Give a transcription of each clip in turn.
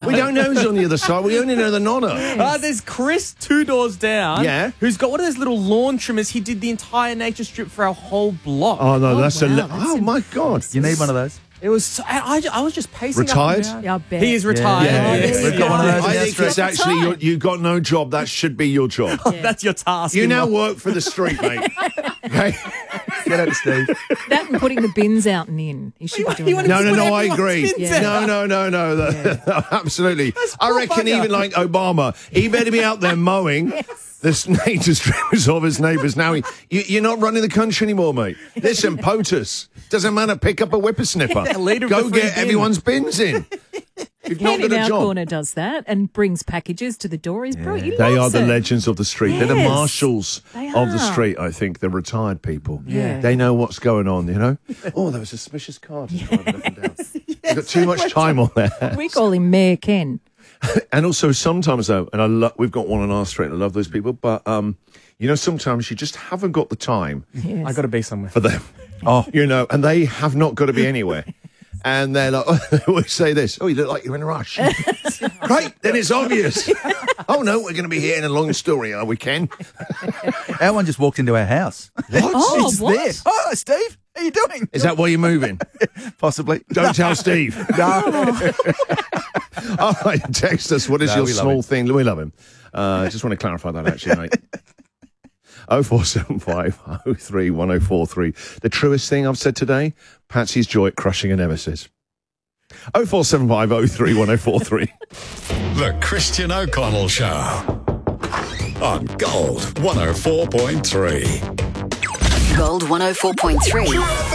We don't know who's on the other side. We only know the nonna. There's Chris 2 doors down. Yeah. Who's got one of those little lawn trimmers. He did the entire nature strip for our whole block. Oh, no, that's wow, my God. You need one of those. It was. So, I was just pacing. Retired? Up and down. Yeah, I bet. He is retired. Yeah. We've got one of those. I think it's actually, you've got no job. That should be your job. That's your task. You in now life. work for the street, mate. Okay? Get out, Steve. That and putting the bins out and in. You should be doing that. No, I agree. Everyone's No. Absolutely. I poor reckon bugger. even like Obama, he better be out there mowing. This nature strippers of his neighbours. Now, you're not running the country anymore, mate. Listen, POTUS. Doesn't matter. Pick up a whippersnipper. leader of Go the free get bin. everyone's bins in. You've not Ken got in a our job. corner does that and brings packages to the door. He's brilliant. He They are loves the it. legends of the street. They're the Yes, marshals they of the are. street, I think. They're retired people. Yeah. They know what's going on, you know? Oh, there was a suspicious car just driving up and down. You've got too much time on there. We call him Mayor Ken. And also sometimes, though, and we've got one on our street, and I love those people, but, you know, sometimes you just haven't got the time Yes. I got to be somewhere. for them. Oh. You know, and they have not got to be anywhere. And they're like, they always say this, oh, you look like you're in a rush. Great, then it's obvious. Oh, no, we're going to be here in a long story, are we, Ken? Our one just walked into our house. What? Oh, It's what? there. Oh, Steve, how you doing? Is that why you're moving? Possibly. Don't tell Steve. No. All right, text us. What is No, your we love small him. thing? We love him. Just want to clarify that, actually, mate. 0475 03 1043. The truest thing I've said today, Patsy's joy at crushing a nemesis. 0475 03 1043. The Christian O'Connell Show on Gold 104.3. Gold 104.3.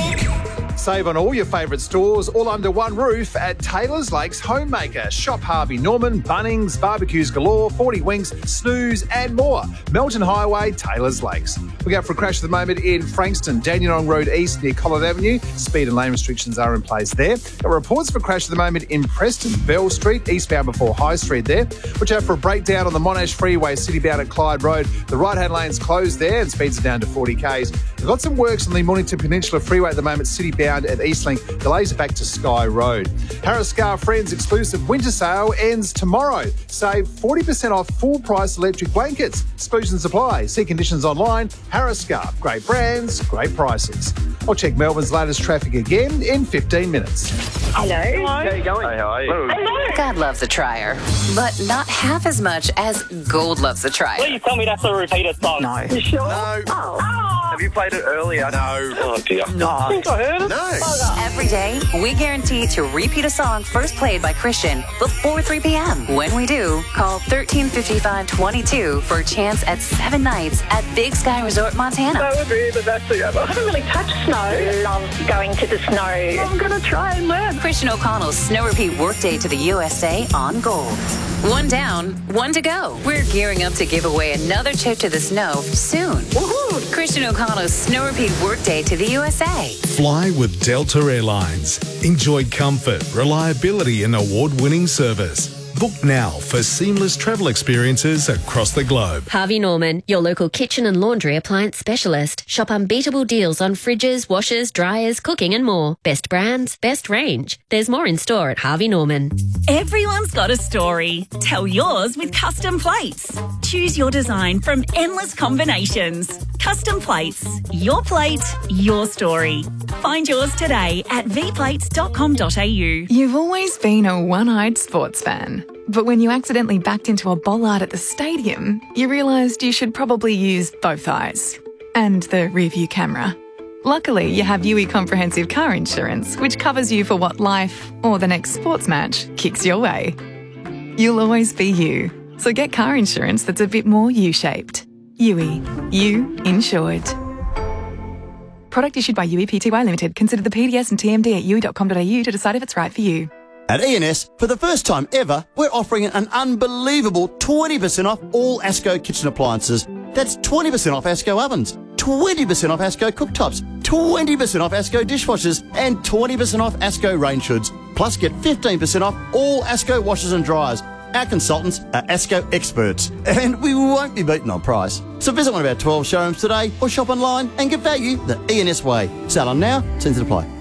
Save on all your favourite stores, all under one roof at Taylor's Lakes Homemaker. Shop Harvey Norman, Bunnings, barbecues galore, 40 Winks, Snooze and more. Melton Highway, Taylor's Lakes. Look out for a crash at the moment in Frankston, Dandenong Road East near Collard Avenue. Speed and lane restrictions are in place there. Got reports for a crash at the moment in Preston, Bell Street, eastbound before High Street there. Watch out for a breakdown on the Monash Freeway, citybound at Clyde Road. The right-hand lane's closed there and speeds are down to 40 k's. We've got some works on the Mornington Peninsula Freeway at the moment, citybound at Eastlink. Delays are back to Sky Road. Harris Scar Friends exclusive winter sale ends tomorrow. Save 40% off full price electric blankets. Exclusion supply. See conditions online. Harris Scar. Great brands, great prices. I'll check Melbourne's latest traffic again in 15 minutes. Hello. How you going? Hey, how are you? Hello. God loves a trier, but not half as much as Gold loves a trier. Please tell me that's a repeated song. No. You sure? No. Oh. Have you played it earlier? No. Oh, dear. No. I think I heard it. No. Every day, we guarantee to repeat a song first played by Christian before 3 p.m. When we do, call 1355-22 for a chance at 7 nights at Big Sky Resort, Montana. I would be the best thing ever. I haven't really touched snow. Love going to the snow. I'm going to try and learn. Christian O'Connell's Snow Repeat Workday to the USA on Gold. One down, one to go. We're gearing up to give away another trip to the snow soon. Woohoo! Christian O'Connell's Snow Repeat Workday to the USA. Fly with Delta Airlines. Enjoy comfort, reliability and award-winning service. Book now for seamless travel experiences across the globe. Harvey Norman, your local kitchen and laundry appliance specialist. Shop unbeatable deals on fridges, washers, dryers, cooking and more. Best brands, best range. There's more in store at Harvey Norman. Everyone's got a story. Tell yours with Custom Plates. Choose your design from endless combinations. Custom Plates. Your plate, your story. Find yours today at vplates.com.au. You've always been a one-eyed sports fan. But when you accidentally backed into a bollard at the stadium, you realised you should probably use both eyes. And the rear-view camera. Luckily, you have UE Comprehensive Car Insurance, which covers you for what life, or the next sports match, kicks your way. You'll always be you. So get car insurance that's a bit more U-shaped. UE. You insured. Product issued by UE Pty Limited. Consider the PDS and TMD at UE.com.au to decide if it's right for you. At ENS, for the first time ever, we're offering an unbelievable 20% off all ASCO kitchen appliances. That's 20% off ASCO ovens, 20% off ASCO cooktops, 20% off ASCO dishwashers, and 20% off ASCO range hoods. Plus, get 15% off all ASCO washers and dryers. Our consultants are ASCO experts, and we won't be beaten on price. So visit one of our 12 showrooms today or shop online and get value the ENS way. Sale on now, terms apply.